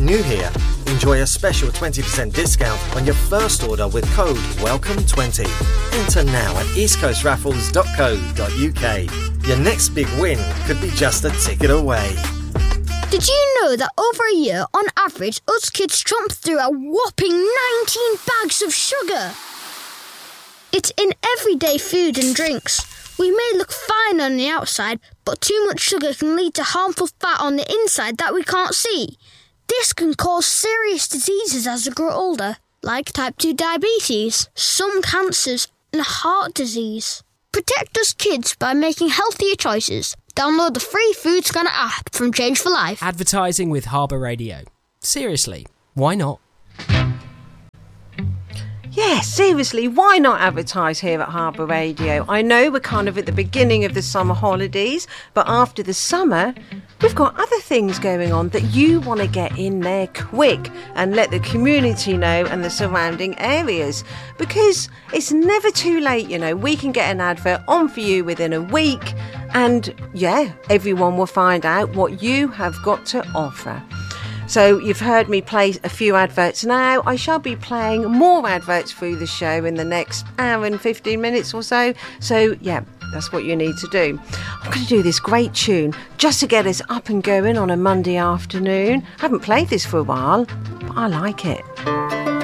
New here? Enjoy a special 20% discount on your first order with code WELCOME20. Enter now at eastcoastraffles.co.uk. Your next big win could be just a ticket away. Did you know that over a year, on average, us kids chomp through a whopping 19 bags of sugar? It's in everyday food and drinks. We may look fine on the outside, but too much sugar can lead to harmful fat on the inside that we can't see. This can cause serious diseases as we grow older, like type 2 diabetes, some cancers, and heart disease. Protect us kids by making healthier choices. Download the free Food Scanner app from Change for Life. Advertising with Harbour Radio. Seriously, why not? Yeah, seriously, why not advertise here at Harbour Radio? I know we're kind of at the beginning of the summer holidays, but after the summer, we've got other things going on that you want to get in there quick and let the community know and the surrounding areas. Because it's never too late, you know, we can get an advert on for you within a week and, yeah, everyone will find out what you have got to offer. So you've heard me play a few adverts now. I shall be playing more adverts through the show in the next hour and 15 minutes or so. So, yeah, that's what you need to do. I'm going to do this great tune just to get us up and going on a Monday afternoon. I haven't played this for a while, but I like it.